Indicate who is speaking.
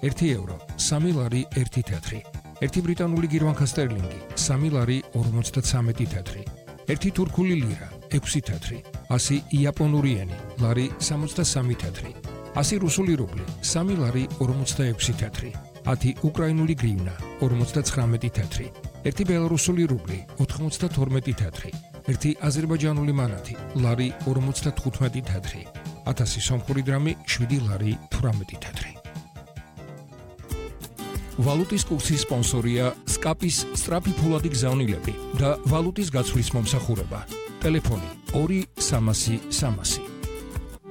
Speaker 1: 1 ევრო 3 ლარი 1 თეთრი, 1 ბრიტანული გირვანქა სტერლინგი 3 ლარი 53 თეთრი, 1 თურქული ლირა 6 თეთრი, 100 იაპონური ენი ლარი 63 თეთრი, 100 რუსული რუბლი 3 ლარი 46 თეთრი, 10 უკრაინული გრივნა 59 თეთრი, 1 ბელარუსული რუბლი 92 თეთრი, 1 აზერბაიჯანული მანათი ლარი 55 თეთრი, 1000 სომხური დრამი 7 ლარი 18 თეთრი. ვალუტის კურსის სპონსორია SCAP-ის სწრაფი ფულადი გზავნილები და ვალუტის გაცვლის მომსახურება. ტელეფონი 2 300 300.